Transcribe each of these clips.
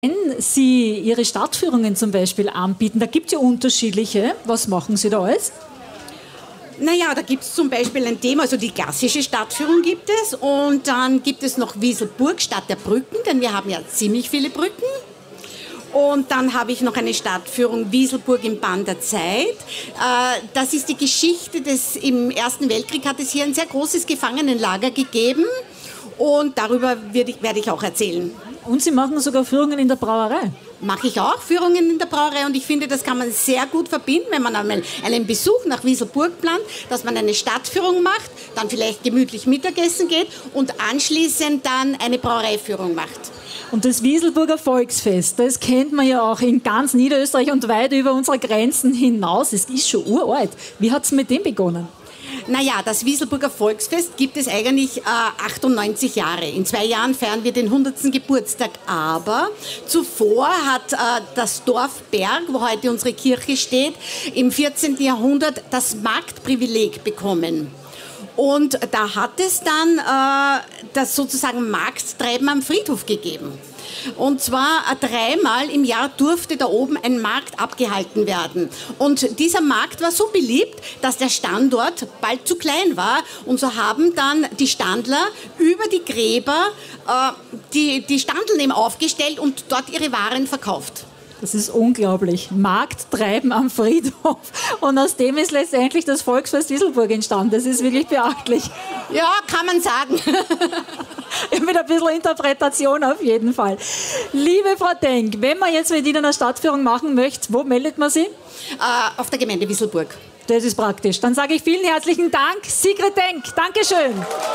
Wenn Sie Ihre Stadtführungen zum Beispiel anbieten, da gibt es ja unterschiedliche. Was machen Sie da alles? Naja, da gibt es zum Beispiel ein Thema, also die klassische Stadtführung gibt es und dann gibt es noch Wieselburg, Stadt der Brücken, denn wir haben ja ziemlich viele Brücken. Und dann habe ich noch eine Stadtführung Wieselburg im Bann der Zeit. Das ist die Geschichte im Ersten Weltkrieg hat es hier ein sehr großes Gefangenenlager gegeben und darüber werde ich auch erzählen. Und Sie machen sogar Führungen in der Brauerei? Mache ich auch Führungen in der Brauerei und ich finde, das kann man sehr gut verbinden, wenn man einmal einen Besuch nach Wieselburg plant, dass man eine Stadtführung macht, dann vielleicht gemütlich Mittagessen geht und anschließend dann eine Brauereiführung macht. Und das Wieselburger Volksfest, das kennt man ja auch in ganz Niederösterreich und weit über unsere Grenzen hinaus. Es ist schon uralt. Wie hat es mit dem begonnen? Naja, das Wieselburger Volksfest gibt es eigentlich 98 Jahre. In 2 Jahren feiern wir den 100. Geburtstag. Aber zuvor hat das Dorf Berg, wo heute unsere Kirche steht, im 14. Jahrhundert das Marktprivileg bekommen. Und da hat es dann das sozusagen Markttreiben am Friedhof gegeben. Und zwar 3-mal im Jahr durfte da oben ein Markt abgehalten werden. Und dieser Markt war so beliebt, dass der Standort bald zu klein war. Und so haben dann die Standler über die Gräber die Standeln eben aufgestellt und dort ihre Waren verkauft. Das ist unglaublich. Markttreiben am Friedhof. Und aus dem ist letztendlich das Volksfest Wieselburg entstanden. Das ist wirklich beachtlich. Ja, kann man sagen. Mit ein bisschen Interpretation auf jeden Fall. Liebe Frau Denk, wenn man jetzt mit Ihnen eine Stadtführung machen möchte, wo meldet man sie? Auf der Gemeinde Wieselburg. Das ist praktisch. Dann sage ich vielen herzlichen Dank. Sigrid Denk, Dankeschön.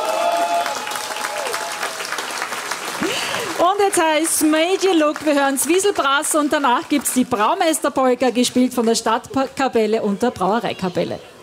Und jetzt heißt Major Look, wir hören Wieselbrass und danach gibt es die Braumeisterpolka, gespielt von der Stadtkapelle und der Brauereikapelle.